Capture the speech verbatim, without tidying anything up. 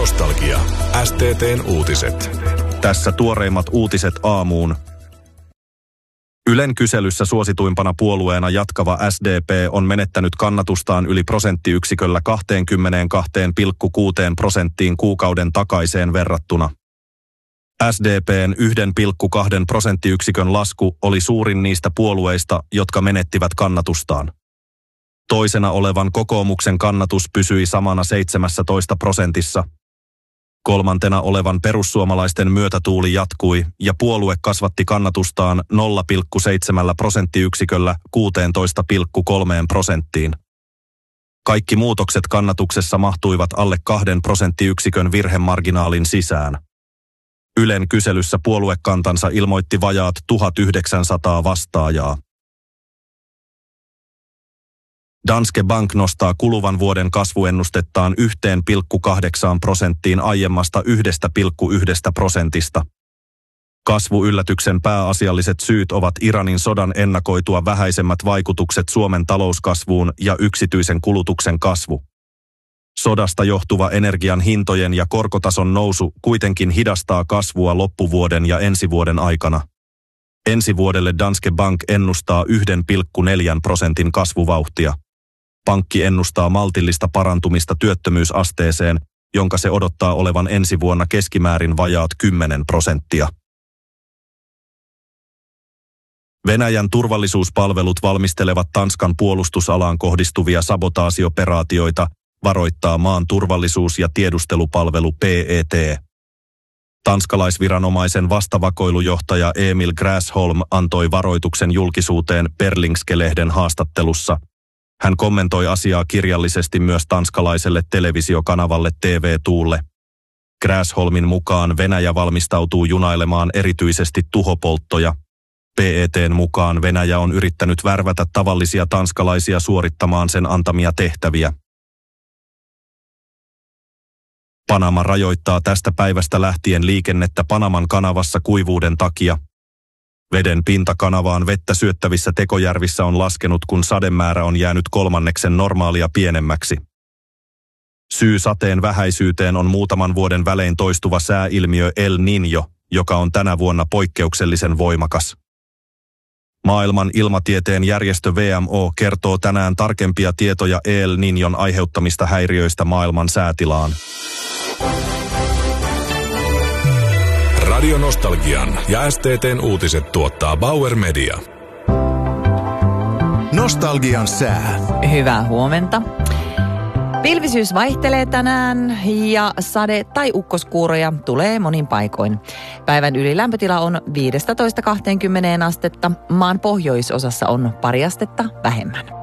Nostalgia. S T T:n uutiset. Tässä tuoreimmat uutiset aamuun. Ylen kyselyssä suosituimpana puolueena jatkava S D P on menettänyt kannatustaan yli prosenttiyksiköllä kaksikymmentäkaksi pilkku kuusi prosenttiin kuukauden takaiseen verrattuna. S D P:n yksi pilkku kaksi prosenttiyksikön lasku oli suurin niistä puolueista, jotka menettivät kannatustaan. Toisena olevan kokoomuksen kannatus pysyi samana seitsemässätoista prosentissa. Kolmantena olevan perussuomalaisten myötätuuli jatkui ja puolue kasvatti kannatustaan nolla pilkku seitsemän prosenttiyksiköllä kuusitoista pilkku kolme prosenttiin. Kaikki muutokset kannatuksessa mahtuivat alle kahden prosenttiyksikön virhemarginaalin sisään. Ylen kyselyssä puoluekantansa ilmoitti vajaat tuhatyhdeksänsataa vastaajaa. Danske Bank nostaa kuluvan vuoden kasvuennustettaan yksi pilkku kahdeksan prosenttiin aiemmasta yksi pilkku yksi prosentista. Kasvuyllätyksen pääasialliset syyt ovat Iranin sodan ennakoitua vähäisemmät vaikutukset Suomen talouskasvuun ja yksityisen kulutuksen kasvu. Sodasta johtuva energian hintojen ja korkotason nousu kuitenkin hidastaa kasvua loppuvuoden ja ensi vuoden aikana. Ensi vuodelle Danske Bank ennustaa yksi pilkku neljä prosentin kasvuvauhtia. Pankki ennustaa maltillista parantumista työttömyysasteeseen, jonka se odottaa olevan ensi vuonna keskimäärin vajaat kymmenen prosenttia. Venäjän turvallisuuspalvelut valmistelevat Tanskan puolustusalaan kohdistuvia sabotaasioperaatioita, varoittaa maan turvallisuus- ja tiedustelupalvelu P E T. Tanskalaisviranomaisen vastavakoilujohtaja Emil Gräsholm antoi varoituksen julkisuuteen Berlingske-lehden haastattelussa. Hän kommentoi asiaa kirjallisesti myös tanskalaiselle televisiokanavalle T V-tuulle. Gräsholmin mukaan Venäjä valmistautuu junailemaan erityisesti tuhopolttoja. P E T:n mukaan Venäjä on yrittänyt värvätä tavallisia tanskalaisia suorittamaan sen antamia tehtäviä. Panama rajoittaa tästä päivästä lähtien liikennettä Panaman kanavassa kuivuuden takia. Veden pinta kanavaan vettä syöttävissä tekojärvissä on laskenut, kun sademäärä on jäänyt kolmanneksen normaalia pienemmäksi. Syy sateen vähäisyyteen on muutaman vuoden välein toistuva sääilmiö El Niño, joka on tänä vuonna poikkeuksellisen voimakas. Maailman ilmatieteen järjestö W M O kertoo tänään tarkempia tietoja El Niñon aiheuttamista häiriöistä maailman säätilaan. Radio Nostalgian ja S T T:n uutiset tuottaa Bauer Media. Nostalgian sää. Hyvää huomenta. Pilvisyys vaihtelee tänään ja sade- tai ukkoskuuroja tulee monin paikoin. Päivän ylilämpötila on viisitoista kaksikymmentä astetta, maan pohjoisosassa on pari astetta vähemmän.